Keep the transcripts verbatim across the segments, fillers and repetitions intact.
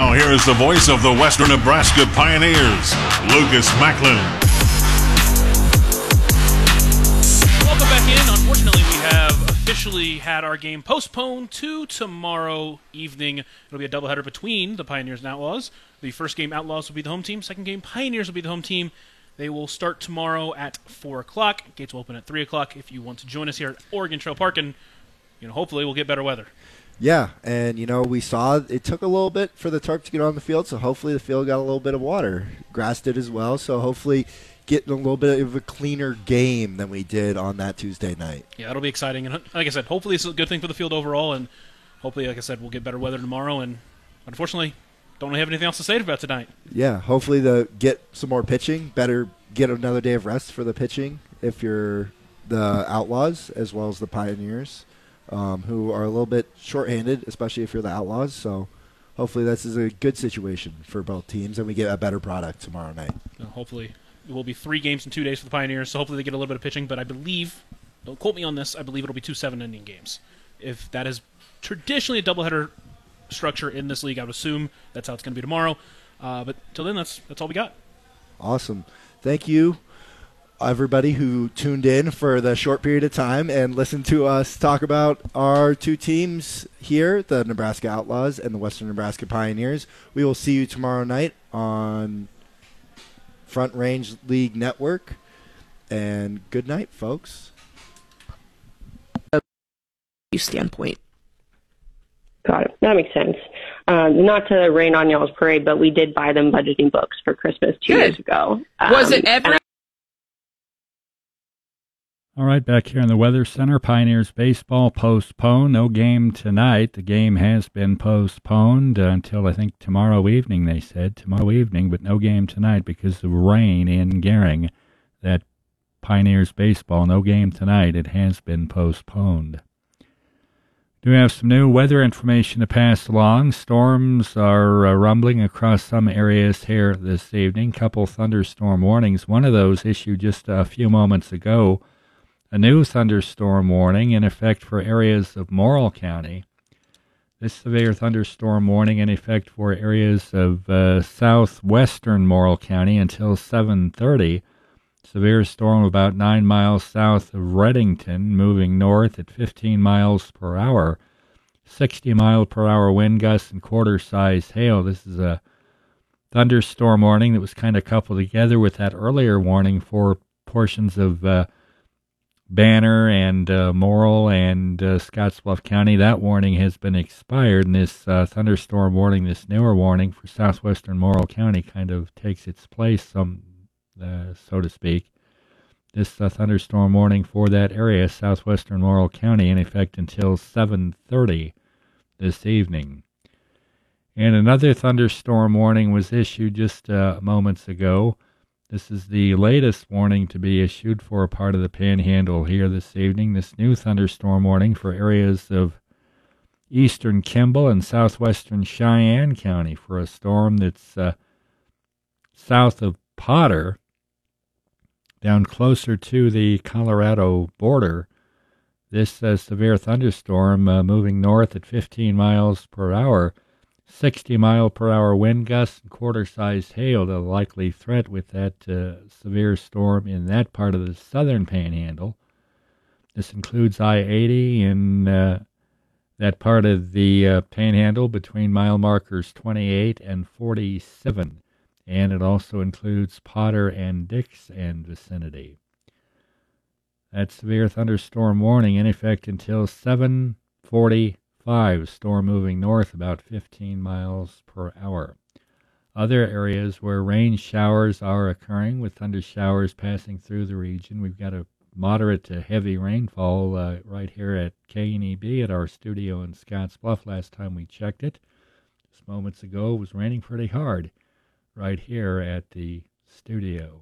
Now here is the voice of the Western Nebraska Pioneers, Lucas Macklin. Welcome back in. Unfortunately, we have officially had our game postponed to tomorrow evening. It'll be a doubleheader between the Pioneers and Outlaws. The first game, Outlaws will be the home team. Second game, Pioneers will be the home team. They will start tomorrow at four o'clock. Gates will open at three o'clock if you want to join us here at Oregon Trail Park, and you know, hopefully we'll get better weather. Yeah, and, you know, we saw it took a little bit for the Terps to get on the field, so hopefully the field got a little bit of water. Grass did as well, so hopefully getting a little bit of a cleaner game than we did on that Tuesday night. Yeah, it'll be exciting. And like I said, hopefully it's a good thing for the field overall, and hopefully, like I said, we'll get better weather tomorrow. And unfortunately, don't really have anything else to say about tonight. Yeah, hopefully the get some more pitching, better get another day of rest for the pitching if you're the Outlaws as well as the Pioneers. Um, who are a little bit shorthanded, especially if you're the Outlaws. So hopefully this is a good situation for both teams, and we get a better product tomorrow night. Well, hopefully it will be three games in two days for the Pioneers, so hopefully they get a little bit of pitching. But I believe, don't quote me on this, I believe it'll be two seven-inning games. If that is traditionally a doubleheader structure in this league, I would assume that's how it's going to be tomorrow. Uh, but till then, that's that's all we got. Awesome. Thank you, everybody who tuned in for the short period of time and listened to us talk about our two teams here, the Nebraska Outlaws and the Western Nebraska Pioneers. We will see you tomorrow night on Front Range League Network. And good night, folks. Standpoint. Got it. That makes sense. Um, not to rain on y'all's parade, but we did buy them budgeting books for Christmas two Good. years ago. Um, Was it every... All right, back here in the Weather Center, Pioneers baseball postponed. No game tonight. The game has been postponed uh, until, I think, tomorrow evening, they said. Tomorrow evening, but no game tonight because of rain in Gering. That Pioneers baseball, no game tonight. It has been postponed. Do have some new weather information to pass along. Storms are uh, rumbling across some areas here this evening. Couple thunderstorm warnings. One of those issued just a few moments ago. A new thunderstorm warning in effect for areas of Morrill County. This severe thunderstorm warning in effect for areas of uh, southwestern Morrill County until seven thirty. Severe storm about nine miles south of Redington, moving north at fifteen miles per hour. sixty mile per hour wind gusts and quarter-sized hail. This is a thunderstorm warning that was kind of coupled together with that earlier warning for portions of uh, Banner and uh, Morrill and uh, Scottsbluff County. That warning has been expired, and this uh, thunderstorm warning, this newer warning for southwestern Morrill County, kind of takes its place, some, uh, so to speak. This uh, thunderstorm warning for that area, southwestern Morrill County, in effect until seven thirty this evening. And another thunderstorm warning was issued just uh, moments ago. This is the latest warning to be issued for a part of the Panhandle here this evening. This new thunderstorm warning for areas of eastern Kimball and southwestern Cheyenne County for a storm that's uh, south of Potter, down closer to the Colorado border. This uh, severe thunderstorm uh, moving north at fifteen miles per hour. sixty mile per hour wind gusts and quarter-sized hail, the likely threat with that uh, severe storm in that part of the southern Panhandle. This includes I eighty in uh, that part of the uh, Panhandle between mile markers twenty-eight and forty-seven, and it also includes Potter and Dix and vicinity. That severe thunderstorm warning in effect until seven forty. Five, storm moving north about fifteen miles per hour. Other areas where rain showers are occurring with thunder showers passing through the region. We've got a moderate to heavy rainfall uh, right here at K N E B at our studio in Scottsbluff. Last time we checked it, just moments ago, it was raining pretty hard right here at the studio.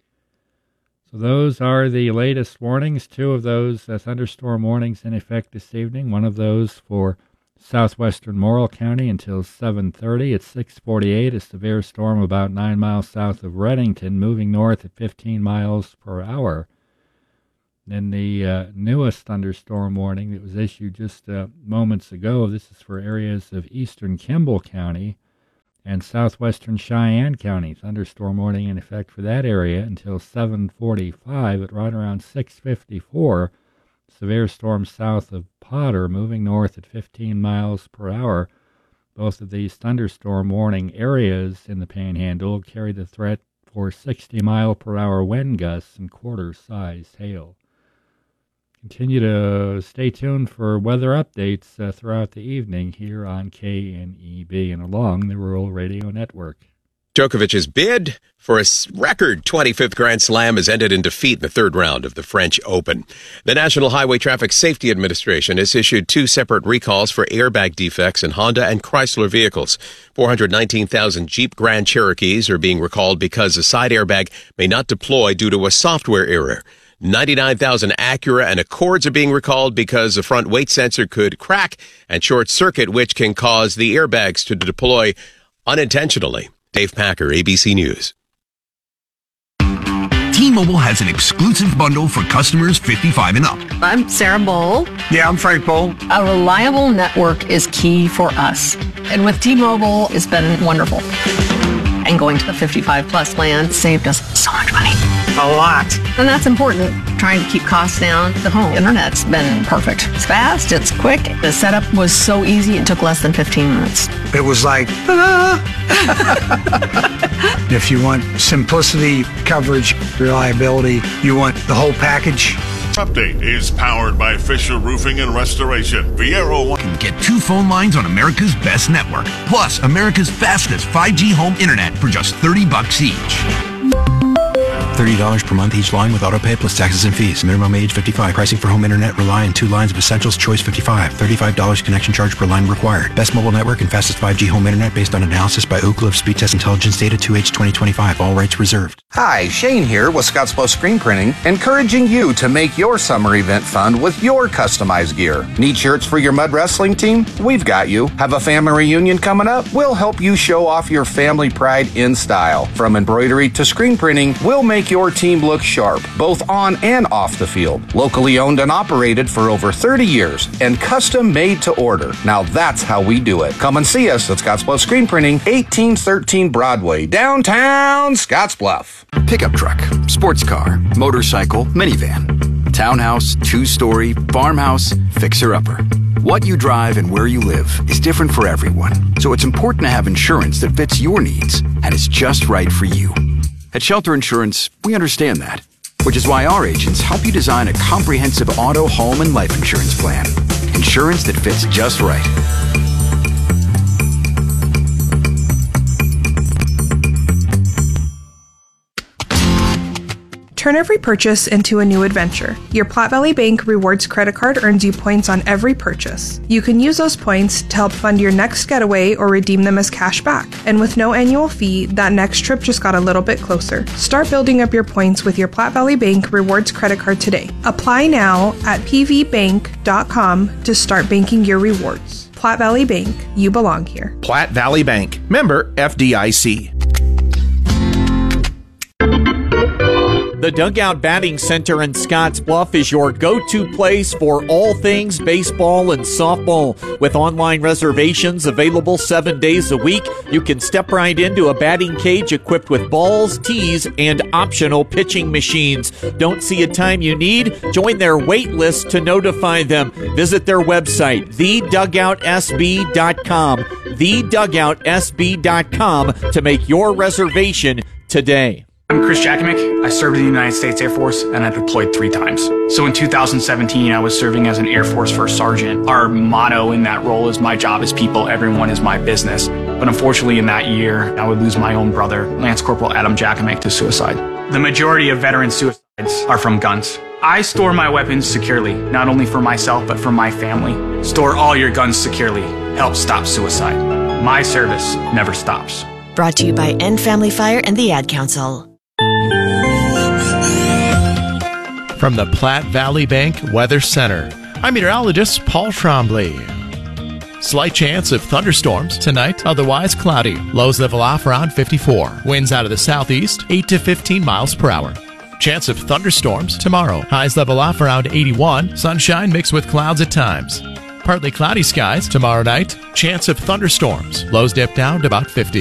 So those are the latest warnings. Two of those uh, thunderstorm warnings in effect this evening. One of those for southwestern Morrill County until seven thirty. At six forty-eight, a severe storm about nine miles south of Redington, moving north at fifteen miles per hour. Then the uh, newest thunderstorm warning that was issued just uh, moments ago. This is for areas of eastern Kimball County and southwestern Cheyenne County. Thunderstorm warning in effect for that area until seven forty-five. At right around six fifty-four, severe storm south of Potter, moving north at fifteen miles per hour. Both of these thunderstorm warning areas in the Panhandle carry the threat for sixty mile per hour wind gusts and quarter-sized hail. Continue to stay tuned for weather updates uh, throughout the evening here on K N E B and along the Rural Radio Network. Djokovic's bid for a record twenty-fifth Grand Slam has ended in defeat in the third round of the French Open. The National Highway Traffic Safety Administration has issued two separate recalls for airbag defects in Honda and Chrysler vehicles. four hundred nineteen thousand Jeep Grand Cherokees are being recalled because a side airbag may not deploy due to a software error. ninety-nine thousand Acura and Accords are being recalled because the front weight sensor could crack and short circuit, which can cause the airbags to deploy unintentionally. Dave Packer, A B C News. T-Mobile has an exclusive bundle for customers fifty-five and up. I'm Sarah Bowl. Yeah, I'm Frank Bowl. A reliable network is key for us. And with T-Mobile, it's been wonderful. And going to the fifty-five plus plan saved us so much money. A lot. And that's important. Trying to keep costs down. The home internet's been perfect. It's fast, it's quick. The setup was so easy, it took less than fifteen minutes. It was like, ta-da! If you want simplicity, coverage, reliability, you want the whole package. Update is powered by Fisher Roofing and Restoration. Viero One. Get two phone lines on America's best network, plus America's fastest five G home internet for just thirty bucks each. thirty dollars per month each line with autopay plus taxes and fees. Minimum age fifty-five. Pricing for home internet rely on two lines of Essentials Choice fifty-five. thirty-five dollars connection charge per line required. Best mobile network and fastest five G home internet based on analysis by Ookla of Speed Test Intelligence Data two H twenty twenty-five. All rights reserved. Hi, Shane here with Scottsbluff Screen Printing, encouraging you to make your summer event fun with your customized gear. Need shirts for your mud wrestling team? We've got you. Have a family reunion coming up? We'll help you show off your family pride in style. From embroidery to screen printing, we'll make your team look sharp, both on and off the field. Locally owned and operated for over thirty years and custom made to order. Now that's how we do it. Come and see us at Scottsbluff Screen Printing, eighteen thirteen Broadway, downtown Scottsbluff. Pickup truck, sports car, motorcycle, minivan, townhouse, two-story, farmhouse, fixer-upper. What you drive and where you live is different for everyone, so it's important to have insurance that fits your needs and is just right for you. At Shelter Insurance, we understand that, which is why our agents help you design a comprehensive auto, home, and life insurance plan. Insurance that fits just right. Turn every purchase into a new adventure. Your Platte Valley Bank Rewards credit card earns you points on every purchase. You can use those points to help fund your next getaway or redeem them as cash back. And with no annual fee, that next trip just got a little bit closer. Start building up your points with your Platte Valley Bank Rewards credit card today. Apply now at p v bank dot com to start banking your rewards. Platte Valley Bank, you belong here. Platte Valley Bank, member F D I C. The Dugout Batting Center in Scottsbluff is your go-to place for all things baseball and softball. With online reservations available seven days a week, you can step right into a batting cage equipped with balls, tees, and optional pitching machines. Don't see a time you need? Join their wait list to notify them. Visit their website, the dugout s b dot com, the dugout s b dot com to make your reservation today. I'm Chris Jakimick. I served in the United States Air Force and I deployed three times. So in two thousand seventeen, I was serving as an Air Force First Sergeant. Our motto in that role is my job is people, everyone is my business. But unfortunately in that year, I would lose my own brother, Lance Corporal Adam Jakimick, to suicide. The majority of veteran suicides are from guns. I store my weapons securely, not only for myself, but for my family. Store all your guns securely. Help stop suicide. My service never stops. Brought to you by End Family Fire and the Ad Council. From the Platte Valley Bank Weather Center, I'm meteorologist Paul Trombley. Slight chance of thunderstorms tonight, otherwise cloudy. Lows level off around fifty-four. Winds out of the southeast, eight to fifteen miles per hour. Chance of thunderstorms tomorrow. Highs level off around eighty-one. Sunshine mixed with clouds at times. Partly cloudy skies tomorrow night. Chance of thunderstorms. Lows dip down to about fifty.